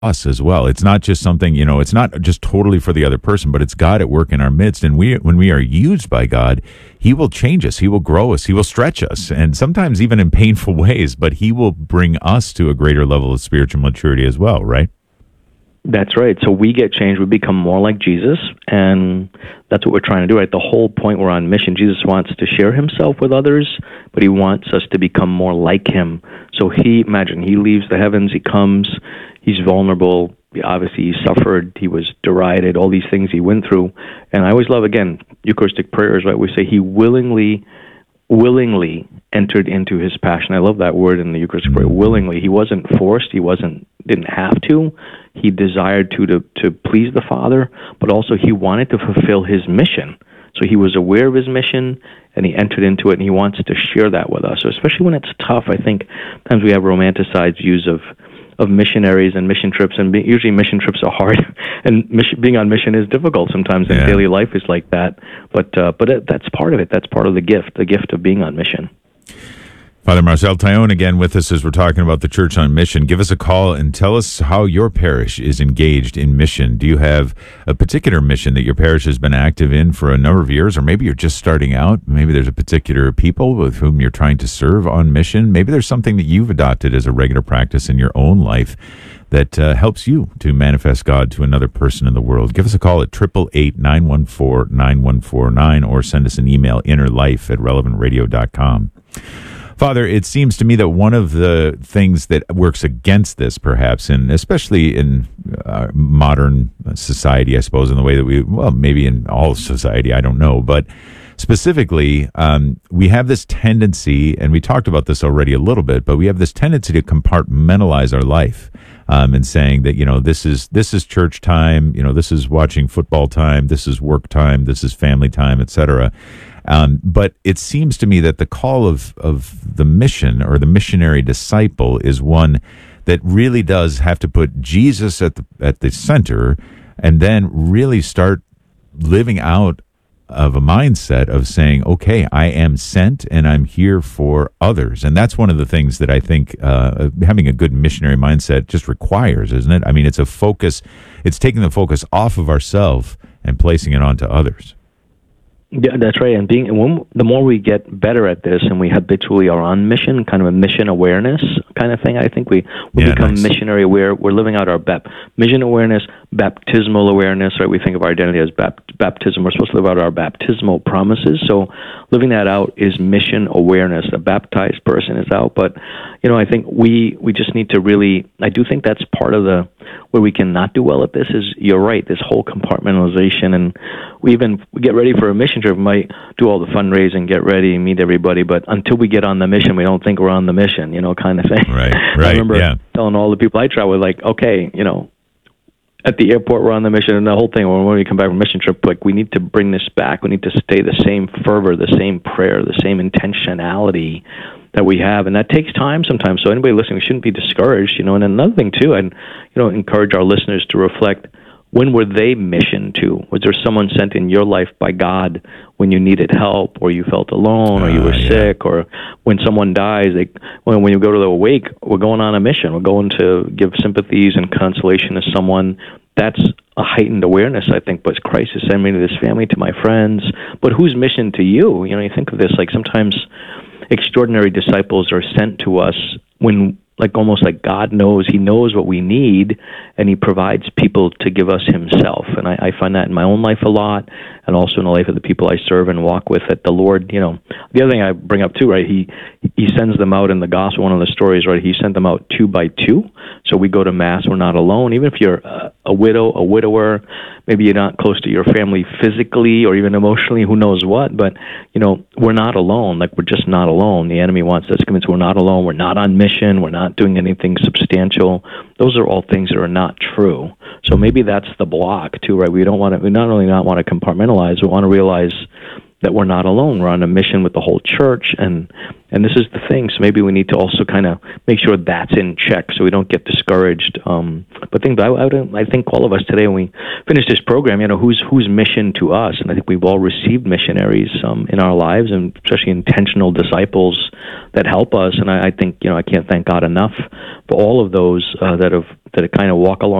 us as well. It's not just something, it's not just totally for the other person, but it's God at work in our midst. And when we are used by God, he will change us. He will grow us. He will stretch us. And sometimes even in painful ways, but he will bring us to a greater level of spiritual maturity as well, right? That's right. So we get changed. We become more like Jesus, and that's what we're trying to do, right? The whole point, we're on mission. Jesus wants to share himself with others, but he wants us to become more like him. So imagine, he leaves the heavens, he comes, he's vulnerable, obviously he suffered, he was derided, all these things he went through. And I always love, again, Eucharistic prayers, right? We say he willingly entered into his passion. I love that word in the Eucharistic prayer, willingly. He wasn't forced, didn't have to. He desired to please the Father, but also he wanted to fulfill his mission. So he was aware of his mission, and he entered into it, and he wants to share that with us. So especially when it's tough, I think sometimes we have romanticized views of missionaries and mission trips, and usually mission trips are hard, and being on mission is difficult sometimes, and daily life is like that. But that's part of it. That's part of the gift of being on mission. Father Marcel Taillon again with us as we're talking about the Church on Mission. Give us a call and tell us how your parish is engaged in mission. Do you have a particular mission that your parish has been active in for a number of years, or maybe you're just starting out? Maybe there's a particular people with whom you're trying to serve on mission. Maybe there's something that you've adopted as a regular practice in your own life that helps you to manifest God to another person in the world. Give us a call at 888-914-9149 or send us an email, innerlife@relevantradio.com. Father, it seems to me that one of the things that works against this, perhaps, and especially in modern society, I suppose, in the way that maybe in all society, I don't know, but specifically, we have this tendency, and we talked about this already a little bit, but we have this tendency to compartmentalize our life, and saying that, this is church time, this is watching football time, this is work time, this is family time, etc. But it seems to me that the call of the mission or the missionary disciple is one that really does have to put Jesus at the center, and then really start living out of a mindset of saying, okay, I am sent and I'm here for others. And that's one of the things that I think having a good missionary mindset just requires, isn't it? I mean, it's a focus. It's taking the focus off of ourselves and placing it onto others. Yeah, that's right. And the more we get better at this, and we habitually are on mission, kind of a mission awareness kind of thing, I think we become missionary aware. We're living out our mission awareness, baptismal awareness, right? We think of our identity as baptism. We're supposed to live out our baptismal promises. So living that out is mission awareness. A baptized person is out. But, I think we just need to really, I do think that's part of where we can not do well at this is, you're right, this whole compartmentalization. And we get ready for a mission trip. We might do all the fundraising, get ready, meet everybody, but until we get on the mission, we don't think we're on the mission, kind of thing. Right. I remember telling all the people I travel with, like, okay, at the airport we're on the mission, and the whole thing, when we come back from a mission trip, like, we need to bring this back. We need to stay the same fervor, the same prayer, the same intentionality that we have, and that takes time sometimes. So anybody listening shouldn't be discouraged, And another thing too, and encourage our listeners to reflect: when were they missioned to? Was there someone sent in your life by God when you needed help, or you felt alone, or you were sick, or when someone dies? When you go to the wake, we're going on a mission. We're going to give sympathies and consolation to someone. That's a heightened awareness, I think. But Christ has sent me to this family, to my friends. But whose mission to you? You think of this, like, sometimes extraordinary disciples are sent to us when, almost like God knows, he knows what we need, and he provides people to give us himself. And I find that in my own life a lot, and also in the life of the people I serve and walk with, that the Lord, the other thing I bring up too, right, he sends them out in the gospel, one of the stories, right, he sent them out 2 by 2. So we go to Mass, we're not alone. Even if you're a widow, a widower, maybe you're not close to your family physically or even emotionally, who knows what, but, we're not alone. Like, we're just not alone. The enemy wants us to convince we're not alone, we're not on mission, we're not doing anything substantial. Those are all things that are not true. So maybe that's the block too, right? We not only not want to compartmentalize, we want to realize that we're not alone. We're on a mission with the whole church, and this is the thing. So maybe we need to also kind of make sure that's in check, so we don't get discouraged. But I think all of us today, when we finish this program, whose mission to us? And I think we've all received missionaries in our lives, and especially intentional disciples that help us. And I think I can't thank God enough for all of those that kind of walk along